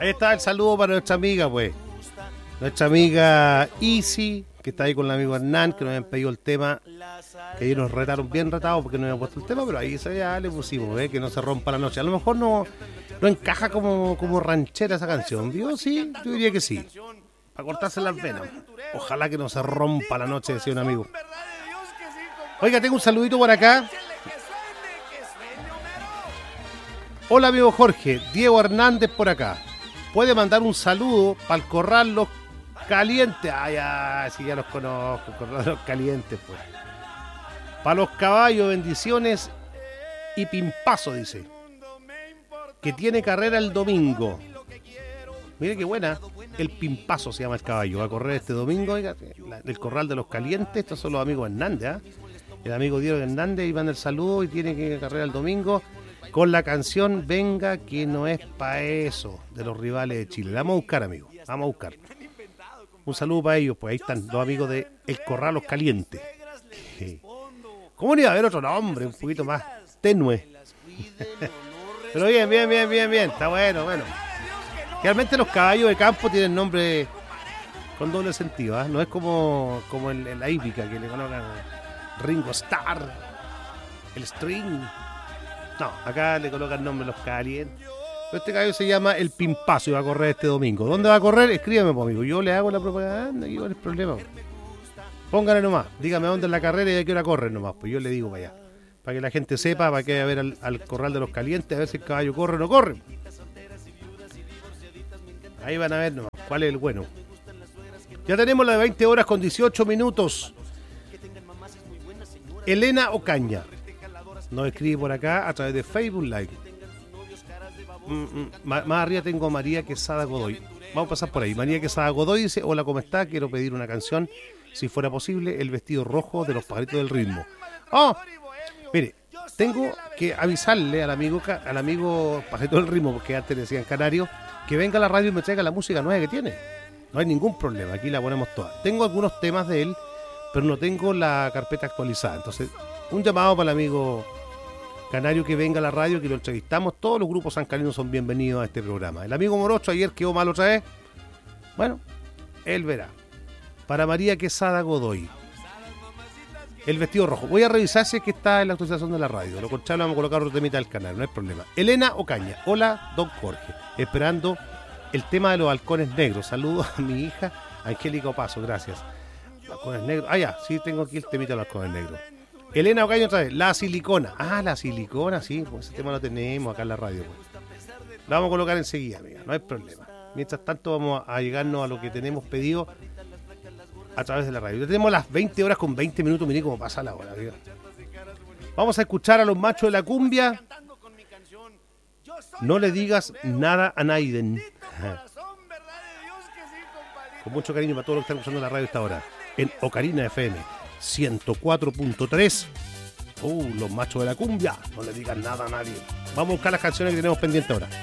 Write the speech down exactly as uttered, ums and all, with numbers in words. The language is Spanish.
Ahí está el saludo para nuestra amiga, pues. Nuestra amiga Easy, que está ahí con el amigo Hernán, que nos habían pedido el tema, que ellos nos retaron bien retados porque no habían puesto el tema, pero ahí ya le pusimos, ¿eh? Que no se rompa la noche. A lo mejor no, no encaja como, como ranchera esa canción, ¿vio? Sí, yo diría que sí. Para cortarse las venas. Ojalá que no se rompa la noche, decía un amigo. Oiga, tengo un saludito por acá. Hola, amigo Jorge. Diego Hernández por acá. Puede mandar un saludo para el Corral Los Calientes. Ay, ay, sí, ya los conozco. Corral Los Calientes, pues. Para los caballos, bendiciones y pimpazo, dice. Que tiene carrera el domingo. Mire qué buena. El Pimpazo se llama el caballo. Va a correr este domingo, oiga, del Corral de los Calientes. Estos son los amigos Hernández, ¿eh? El amigo Diego Hernández, y manda el saludo y tiene que carrera el domingo con la canción Venga que no es pa' eso, de los Rivales de Chile. La vamos a buscar, amigo. Vamos a buscar. Un saludo para ellos, pues ahí están los amigos de El Corral Los Calientes. ¿Cómo no iba a haber otro nombre? Un poquito más tenue. Pero bien, bien, bien, bien, bien. Está bueno, bueno. Realmente los caballos de campo tienen nombre con doble sentido, ¿eh? No es como, como en, en la hípica que le colocan Ringo Starr, el String. No, acá le colocan nombre los calientes. Pero este caballo se llama el Pimpazo y va a correr este domingo. ¿Dónde va a correr? Escríbeme, pues, amigo. Yo le hago la propaganda y no hay problema. Póngale nomás. Dígame dónde es la carrera y a qué hora corre nomás. Pues yo le digo para allá. Para que la gente sepa, para que vaya a ver al, al Corral de los Calientes, a ver si el caballo corre o no corre. Ahí van a ver nomás cuál es el bueno. Ya tenemos la de veinte horas con dieciocho minutos. Elena Ocaña nos escribe por acá a través de Facebook Live. Mm, mm, más, más arriba tengo a María Quesada Godoy. Vamos a pasar por ahí. María Quesada Godoy dice: hola, ¿cómo está? Quiero pedir una canción, si fuera posible, El Vestido Rojo de los Pajaritos del Ritmo. Oh, mire, tengo que avisarle al amigo al amigo Pajarito del Ritmo, porque antes le decían canario, que venga a la radio y me traiga la música nueva que tiene. No hay ningún problema, aquí la ponemos toda. Tengo algunos temas de él, pero no tengo la carpeta actualizada. Entonces, un llamado para el amigo canario que venga a la radio, que lo entrevistamos. Todos los grupos sancarinos son bienvenidos a este programa. El amigo Morocho ayer quedó mal otra vez. Bueno, él verá. Para María Quesada Godoy, El Vestido Rojo. Voy a revisar si es que está en la actualización de la radio. Lo contrario, vamos a colocar otro temita del canal, no hay problema. Elena Ocaña. Hola, don Jorge. Esperando el tema de los halcones negros. Saludos a mi hija Angélica Opaso, gracias. Halcones negros. Ah, ya, sí, tengo aquí el temita de los halcones negros. Elena Ocaña otra vez. La silicona. Ah, la silicona, sí, pues ese tema lo tenemos acá en la radio. Pues. La vamos a colocar enseguida, amiga, no hay problema. Mientras tanto, vamos a llegarnos a lo que tenemos pedido a través de la radio. Ya tenemos las veinte horas con veinte minutos, miré cómo pasa la hora, amiga. Vamos a escuchar a los machos de la cumbia. No le digas nada a Naiden. Con mucho cariño para todos los que están escuchando la radio a esta hora. En Ocarina F M ciento cuatro punto tres. Uh, los machos de la cumbia. No le digas nada a nadie. Vamos a buscar las canciones que tenemos pendientes ahora.